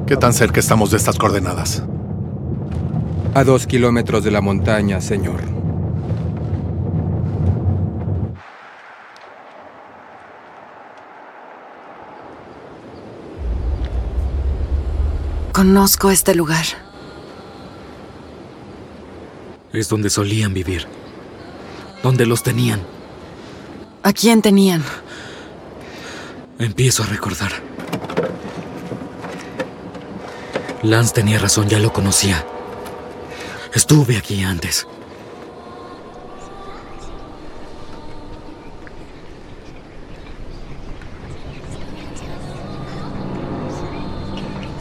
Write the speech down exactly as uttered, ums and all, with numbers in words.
¿Qué tan cerca estamos de estas coordenadas? A dos kilómetros de la montaña, señor. Conozco este lugar. Es donde solían vivir. Donde los tenían. ¿A quién tenían? Empiezo a recordar. Lance tenía razón, ya lo conocía. Estuve aquí antes.